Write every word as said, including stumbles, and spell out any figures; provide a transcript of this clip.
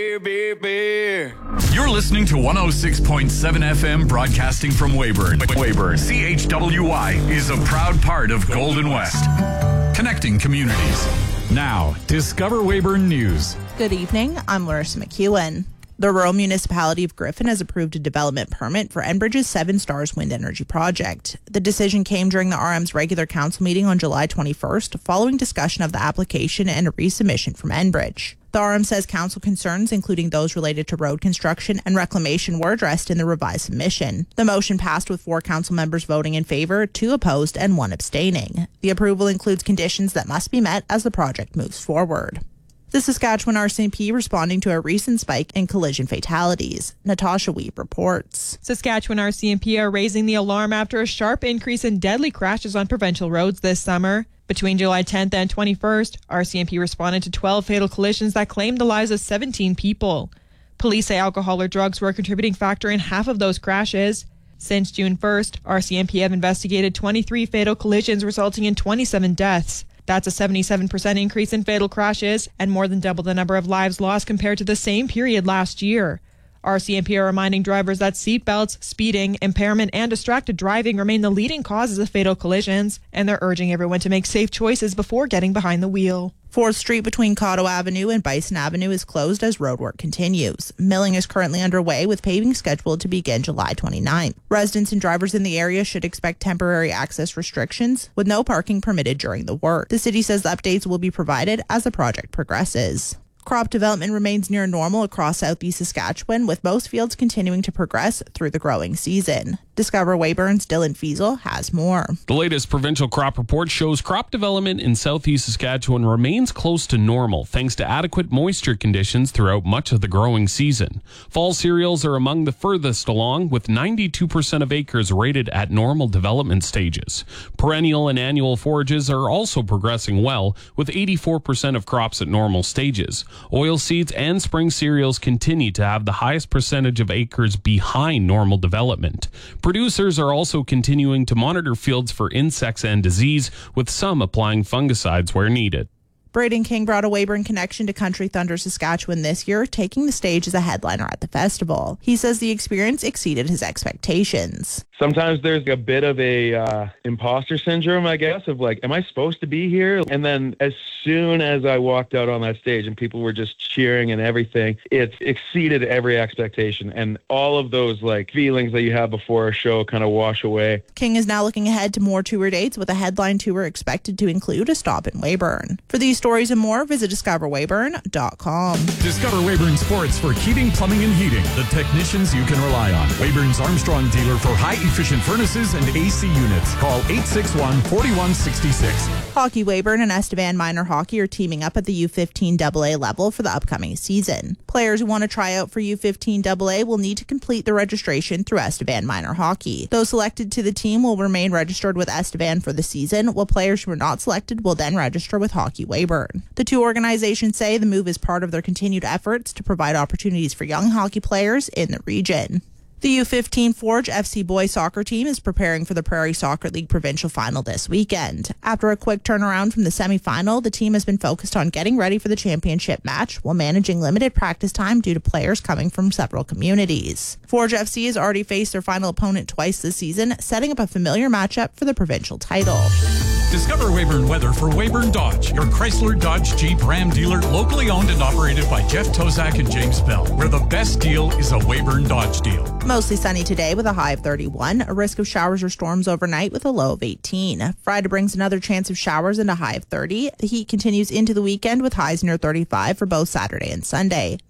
You're listening to one oh six point seven F M broadcasting from Weyburn. Weyburn, C H W Y, is a proud part of Golden West. Connecting communities. Now, Discover Weyburn News. Good evening, I'm Larissa McEwen. The rural municipality of Griffin has approved a development permit for Enbridge's Seven Stars Wind Energy Project. The decision came during the R M's regular council meeting on July twenty-first, following discussion of the application and a resubmission from Enbridge. The R M says council concerns, including those related to road construction and reclamation, were addressed in the revised submission. The motion passed with four council members voting in favour, two opposed, and one abstaining. The approval includes conditions that must be met as the project moves forward. The Saskatchewan R C M P responding to a recent spike in collision fatalities. Natasha Weep reports. Saskatchewan R C M P are raising the alarm after a sharp increase in deadly crashes on provincial roads this summer. Between July tenth and twenty-first, R C M P responded to twelve fatal collisions that claimed the lives of seventeen people. Police say alcohol or drugs were a contributing factor in half of those crashes. Since June first, R C M P have investigated twenty-three fatal collisions resulting in twenty-seven deaths. That's a seventy-seven percent increase in fatal crashes and more than double the number of lives lost compared to the same period last year. R C M P are reminding drivers that seatbelts, speeding, impairment, and distracted driving remain the leading causes of fatal collisions, and they're urging everyone to make safe choices before getting behind the wheel. fourth Street between Cotto Avenue and Bison Avenue is closed as roadwork continues. Milling is currently underway with paving scheduled to begin July twenty-ninth. Residents and drivers in the area should expect temporary access restrictions with no parking permitted during the work. The city says the updates will be provided as the project progresses. Crop development remains near normal across southeast Saskatchewan, with most fields continuing to progress through the growing season. Discover Weyburn's Dylan Fiesel has more. The latest provincial crop report shows crop development in southeast Saskatchewan remains close to normal thanks to adequate moisture conditions throughout much of the growing season. Fall cereals are among the furthest along, with ninety-two percent of acres rated at normal development stages. Perennial and annual forages are also progressing well, with eighty-four percent of crops at normal stages. Oilseeds and spring cereals continue to have the highest percentage of acres behind normal development. Producers are also continuing to monitor fields for insects and disease, with some applying fungicides where needed. Braden King brought a Weyburn connection to Country Thunder Saskatchewan this year, taking the stage as a headliner at the festival. He says the experience exceeded his expectations. Sometimes there's a bit of a uh, imposter syndrome, I guess, of like, am I supposed to be here? And then as soon as I walked out on that stage and people were just cheering and everything, it exceeded every expectation. And all of those like feelings that you have before a show kind of wash away. King is now looking ahead to more tour dates, with a headline tour expected to include a stop in Weyburn. For these stories and more, visit discover weyburn dot com. Discover Weyburn Sports for heating, plumbing, and heating. The technicians you can rely on. Weyburn's Armstrong dealer for high-efficient furnaces and A C units. Call eight six one, four one six six. Hockey Weyburn and Estevan Minor Hockey are teaming up at the U fifteen double A level for the upcoming season. Players who want to try out for U fifteen double A will need to complete the registration through Estevan Minor Hockey. Those selected to the team will remain registered with Estevan for the season, while players who are not selected will then register with Hockey Weyburn. The two organizations say the move is part of their continued efforts to provide opportunities for young hockey players in the region. The U fifteen Forge F C boys soccer team is preparing for the Prairie Soccer League provincial final this weekend. After a quick turnaround from the semi-final, the team has been focused on getting ready for the championship match while managing limited practice time due to players coming from several communities. Forge F C has already faced their final opponent twice this season, setting up a familiar matchup for the provincial title. Discover Weyburn weather for Weyburn Dodge, your Chrysler, Dodge, Jeep, Ram dealer, locally owned and operated by Jeff Tozak and James Bell, where the best deal is a Weyburn Dodge deal. Mostly sunny today with a high of thirty-one, a risk of showers or storms overnight with a low of eighteen. Friday brings another chance of showers and a high of thirty. The heat continues into the weekend with highs near thirty-five for both Saturday and Sunday.